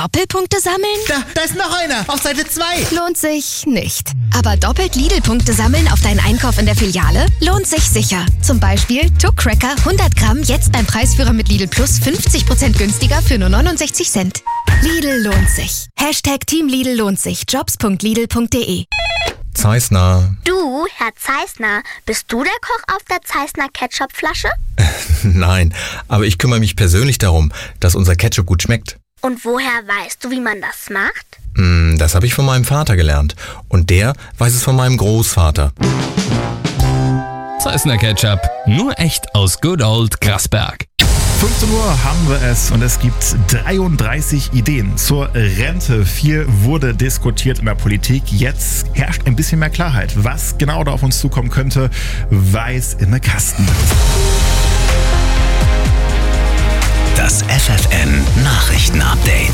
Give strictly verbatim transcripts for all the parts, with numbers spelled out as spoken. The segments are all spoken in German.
Doppelpunkte sammeln? Da, da ist noch einer, auf Seite zwei. Lohnt sich nicht. Aber doppelt Lidl-Punkte sammeln auf deinen Einkauf in der Filiale lohnt sich sicher. Zum Beispiel Tuck Cracker hundert Gramm jetzt beim Preisführer mit Lidl Plus fünfzig Prozent günstiger für nur neunundsechzig Cent. Lidl lohnt sich. Hashtag Team Lidl lohnt sich. jobs punkt lidl punkt de. Zeissner. Du, Herr Zeissner, bist du der Koch auf der Zeissner Ketchupflasche? Nein, aber ich kümmere mich persönlich darum, dass unser Ketchup gut schmeckt. Und woher weißt du, wie man das macht? Mm, das habe ich von meinem Vater gelernt. Und der weiß es von meinem Großvater. Zeissner Ketchup, nur echt aus Good Old Grasberg. fünfzehn Uhr haben wir es und es gibt dreiunddreißig Ideen zur Rente. Viel wurde diskutiert in der Politik. Jetzt herrscht ein bisschen mehr Klarheit. Was genau da auf uns zukommen könnte, weiß im Kasten. Das F F N Nachrichten-Update.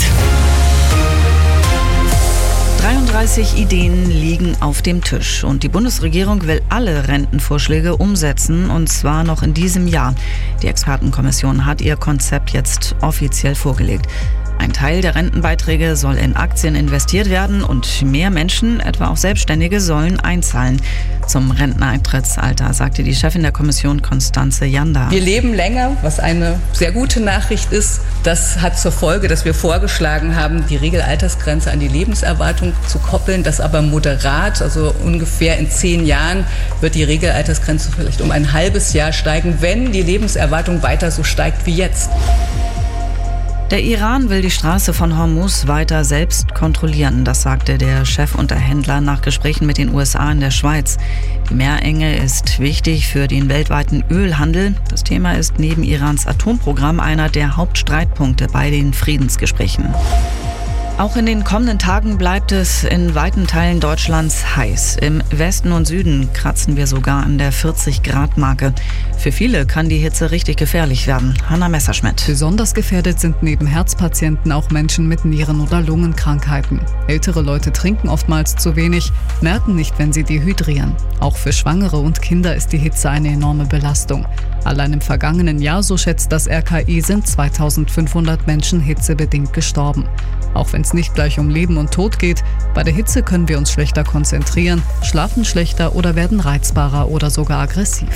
dreiunddreißig Ideen liegen auf dem Tisch und die Bundesregierung will alle Rentenvorschläge umsetzen und zwar noch in diesem Jahr. Die Expertenkommission hat ihr Konzept jetzt offiziell vorgelegt. Ein Teil der Rentenbeiträge soll in Aktien investiert werden und mehr Menschen, etwa auch Selbstständige, sollen einzahlen. Zum Renteneintrittsalter sagte die Chefin der Kommission Constanze Janda. Wir leben länger, was eine sehr gute Nachricht ist. Das hat zur Folge, dass wir vorgeschlagen haben, die Regelaltersgrenze an die Lebenserwartung zu koppeln. Das aber moderat, also ungefähr in zehn Jahren wird die Regelaltersgrenze vielleicht um ein halbes Jahr steigen, wenn die Lebenserwartung weiter so steigt wie jetzt. Der Iran will die Straße von Hormuz weiter selbst kontrollieren, das sagte der Chefunterhändler nach Gesprächen mit den U S A in der Schweiz. Die Meerenge ist wichtig für den weltweiten Ölhandel. Das Thema ist neben Irans Atomprogramm einer der Hauptstreitpunkte bei den Friedensgesprächen. Auch in den kommenden Tagen bleibt es in weiten Teilen Deutschlands heiß. Im Westen und Süden kratzen wir sogar an der vierzig Grad Marke. Für viele kann die Hitze richtig gefährlich werden. Hanna Messerschmidt. Besonders gefährdet sind neben Herzpatienten auch Menschen mit Nieren- oder Lungenkrankheiten. Ältere Leute trinken oftmals zu wenig, merken nicht, wenn sie dehydrieren. Auch für Schwangere und Kinder ist die Hitze eine enorme Belastung. Allein im vergangenen Jahr, so schätzt das R K I, sind zweitausendfünfhundert Menschen hitzebedingt gestorben. Auch wenn es nicht gleich um Leben und Tod geht, bei der Hitze können wir uns schlechter konzentrieren, schlafen schlechter oder werden reizbarer oder sogar aggressiv.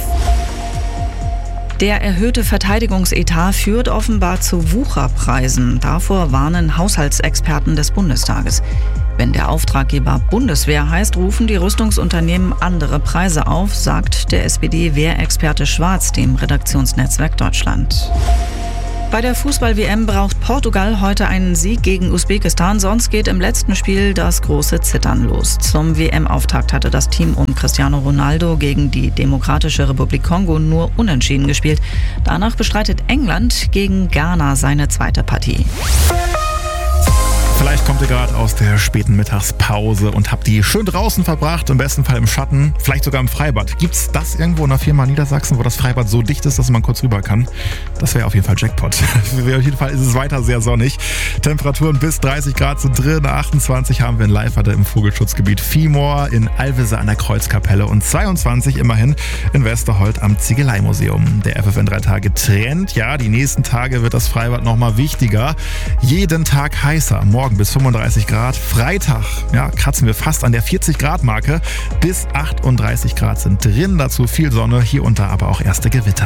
Der erhöhte Verteidigungsetat führt offenbar zu Wucherpreisen. Davor warnen Haushaltsexperten des Bundestages. Wenn der Auftraggeber Bundeswehr heißt, rufen die Rüstungsunternehmen andere Preise auf, sagt der S P D-Wehrexperte Schwarz dem Redaktionsnetzwerk Deutschland. Bei der Fußball-W M braucht Portugal heute einen Sieg gegen Usbekistan, sonst geht im letzten Spiel das große Zittern los. Zum W M-Auftakt hatte das Team um Cristiano Ronaldo gegen die Demokratische Republik Kongo nur unentschieden gespielt. Danach bestreitet England gegen Ghana seine zweite Partie. Vielleicht kommt ihr gerade aus der späten Mittagspause und habt die schön draußen verbracht, im besten Fall im Schatten, vielleicht sogar im Freibad. Gibt's das irgendwo in der Firma Niedersachsen, wo das Freibad so dicht ist, dass man kurz rüber kann? Das wäre auf jeden Fall Jackpot. Auf jeden Fall ist es weiter sehr sonnig. Temperaturen bis dreißig Grad sind drin, achtundzwanzig haben wir in Leiferde im Vogelschutzgebiet Viehmoor, in Alvese an der Kreuzkapelle und zweiundzwanzig immerhin in Westerhold am Ziegeleimuseum. Der F F N drei Tage Trend, ja, die nächsten Tage wird das Freibad nochmal wichtiger. Jeden Tag heißer, morgen bis fünfunddreißig Grad. Freitag, ja, kratzen wir fast an der vierzig Grad Marke. Bis achtunddreißig Grad sind drin. Dazu viel Sonne, hier und da aber auch erste Gewitter.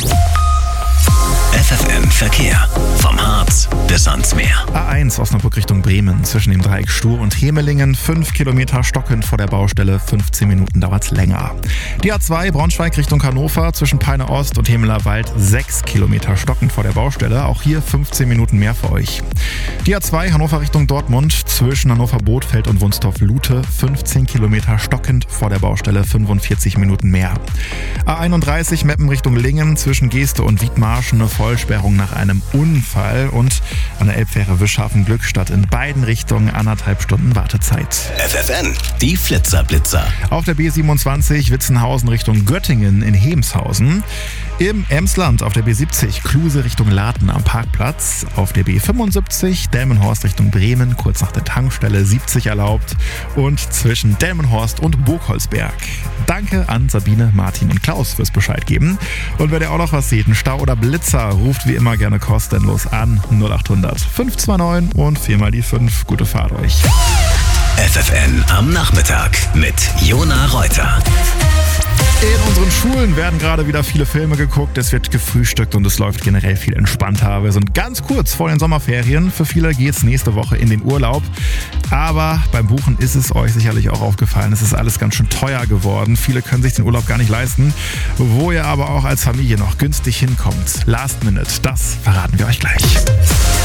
F F N Verkehr. Vom Harz bis ans Meer. A eins Osnabrück Richtung Bremen. Zwischen dem Dreieck Stur und Hemelingen. fünf Kilometer stockend vor der Baustelle. fünfzehn Minuten dauert's länger. Die A zwei Braunschweig Richtung Hannover. Zwischen Peine Ost und Hemelerwald. sechs Kilometer stockend vor der Baustelle. Auch hier fünfzehn Minuten mehr für euch. Die A zwei Hannover Richtung Dortmund. Zwischen Hannover Bothfeld und Wunstorf-Lute. fünfzehn Kilometer stockend vor der Baustelle. fünfundvierzig Minuten mehr. A einunddreißig Meppen Richtung Lingen. Zwischen Geeste und Wiedmarsch eine Vollsperrung nach einem Unfall und an der Elbfähre Wischhafen Glückstadt in beiden Richtungen anderthalb Stunden Wartezeit. F F N, die Flitzerblitzer. Auf der B siebenundzwanzig Witzenhausen Richtung Göttingen in Hemshausen. Im Emsland auf der B siebzig, Kluse Richtung Laten am Parkplatz. Auf der B fünfundsiebzig, Delmenhorst Richtung Bremen, kurz nach der Tankstelle siebzig erlaubt. Und zwischen Delmenhorst und Burgholzberg. Danke an Sabine, Martin und Klaus fürs Bescheid geben. Und wenn ihr auch noch was seht, ein Stau oder Blitzer, ruft wie immer gerne kostenlos an null acht hundert fünf zwei neun und viermal die fünf. Gute Fahrt euch. F F N am Nachmittag mit Jona Reuter. In unseren Schulen werden gerade wieder viele Filme geguckt, es wird gefrühstückt und es läuft generell viel entspannter. Wir sind ganz kurz vor den Sommerferien. Für viele geht's nächste Woche in den Urlaub. Aber beim Buchen ist es euch sicherlich auch aufgefallen, es ist alles ganz schön teuer geworden. Viele können sich den Urlaub gar nicht leisten. Wo ihr aber auch als Familie noch günstig hinkommt. Last Minute, das verraten wir euch gleich.